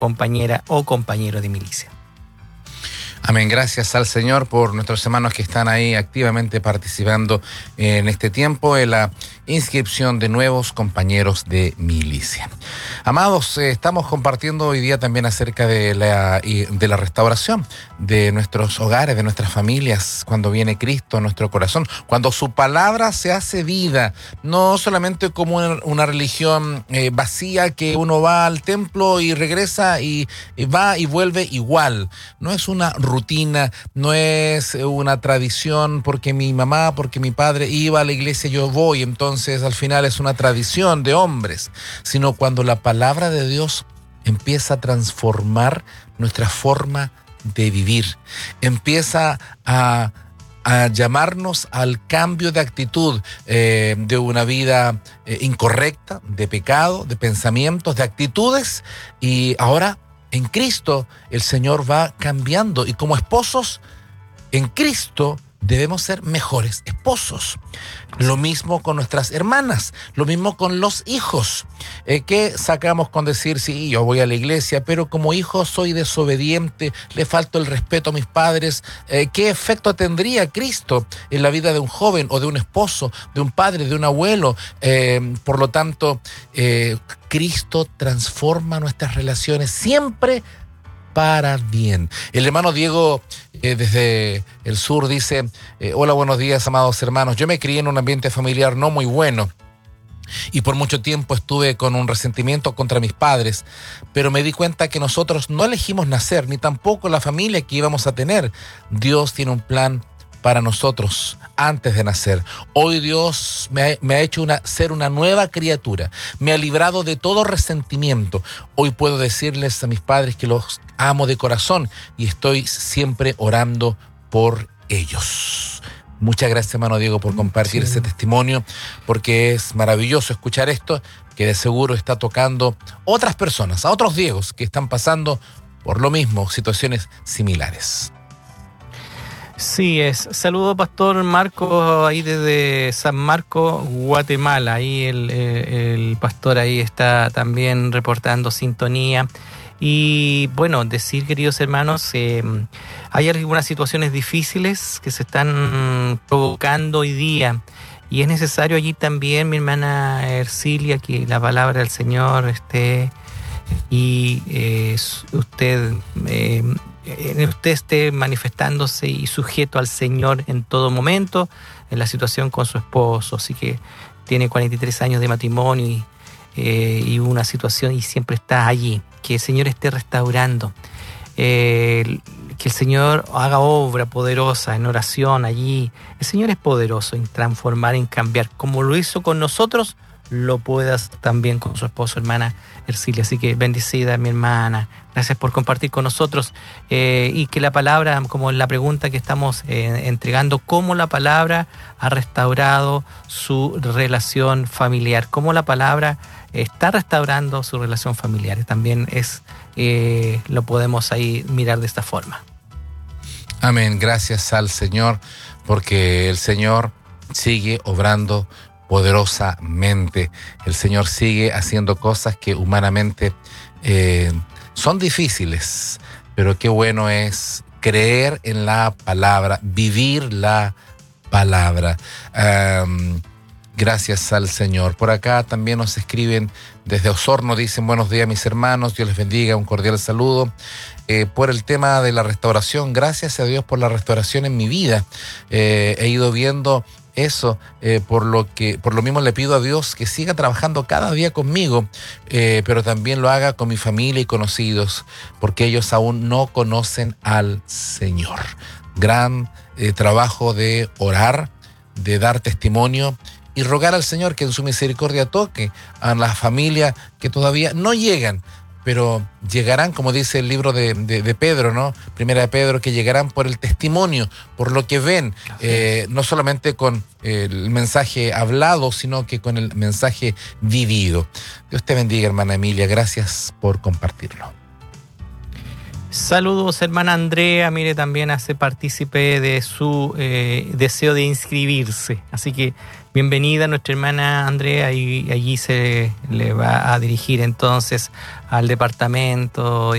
compañera o compañero de milicia. Amén. Gracias al Señor por nuestros hermanos que están ahí activamente participando en este tiempo en la inscripción de nuevos compañeros de milicia. Amados, estamos compartiendo hoy día también acerca de la restauración de nuestros hogares, de nuestras familias, cuando viene Cristo a nuestro corazón, cuando su palabra se hace vida, no solamente como una religión vacía que uno va al templo y regresa y va y vuelve igual. No es una rutina, no es una tradición porque mi mamá, porque mi padre iba a la iglesia, yo voy, entonces al final es una tradición de hombres, sino cuando la palabra de Dios empieza a transformar nuestra forma de vivir, empieza a llamarnos al cambio de actitud de una vida incorrecta, de pecado, de pensamientos, de actitudes, y ahora en Cristo el Señor va cambiando, y como esposos en Cristo debemos ser mejores esposos. Lo mismo con nuestras hermanas, lo mismo con los hijos. ¿Qué sacamos con decir, sí, yo voy a la iglesia, pero como hijo soy desobediente, le falto el respeto a mis padres? ¿Qué efecto tendría Cristo en la vida de un joven o de un esposo, de un padre, de un abuelo? Por lo tanto, Cristo transforma nuestras relaciones siempre para bien. El hermano Diego desde el sur dice: hola, buenos días, amados hermanos. Yo me crié en un ambiente familiar no muy bueno y por mucho tiempo estuve con un resentimiento contra mis padres, pero me di cuenta que nosotros no elegimos nacer, ni tampoco la familia que íbamos a tener. Dios tiene un plan para nosotros antes de nacer. Hoy Dios me ha hecho ser una nueva criatura, me ha librado de todo resentimiento. Hoy puedo decirles a mis padres que los amo de corazón y estoy siempre orando por ellos. Muchas gracias, hermano Diego, por compartir ese testimonio, porque es maravilloso escuchar esto, que de seguro está tocando otras personas, a otros Diegos que están pasando por lo mismo, situaciones similares. Sí, saludo Pastor Marco ahí desde San Marcos, Guatemala. Ahí el pastor ahí está también reportando sintonía. Y bueno, decir, queridos hermanos, hay algunas situaciones difíciles que se están provocando hoy día. Y es necesario allí también, mi hermana Ercilia, que la palabra del Señor esté y usted esté manifestándose y sujeto al Señor en todo momento, en la situación con su esposo. Así que tiene 43 años de matrimonio y una situación y siempre está allí. Que el Señor esté restaurando, que el Señor haga obra poderosa en oración allí. El Señor es poderoso en transformar, en cambiar. Como lo hizo con nosotros, lo puedas también con su esposo, hermana Ercilia. Así que bendecida, mi hermana. Gracias por compartir con nosotros. Y que la palabra, como en la pregunta que estamos entregando, cómo la palabra ha restaurado su relación familiar, cómo la palabra está restaurando su relación familiar. También lo podemos ahí mirar de esta forma. Amén. Gracias al Señor, porque el Señor sigue obrando poderosamente. El Señor sigue haciendo cosas que humanamente son difíciles, pero qué bueno es creer en la palabra, vivir la palabra. Gracias al Señor. Por acá también nos escriben desde Osorno, dicen: buenos días, mis hermanos, Dios les bendiga, un cordial saludo. Por el tema de la restauración, gracias a Dios por la restauración en mi vida. He ido viendo eso, por lo mismo le pido a Dios que siga trabajando cada día conmigo, pero también lo haga con mi familia y conocidos, porque ellos aún no conocen al Señor. Gran trabajo de orar, de dar testimonio y rogar al Señor que en su misericordia toque a las familias que todavía no llegan, pero llegarán, como dice el libro de Pedro, ¿no? Primera de Pedro, que llegarán por el testimonio, por lo que ven, no solamente con el mensaje hablado, sino que con el mensaje vivido. Dios te bendiga, hermana Emilia, gracias por compartirlo. Saludos, hermana Andrea. Mire, también hace partícipe de su deseo de inscribirse. Así que bienvenida nuestra hermana Andrea, y allí se le va a dirigir entonces al departamento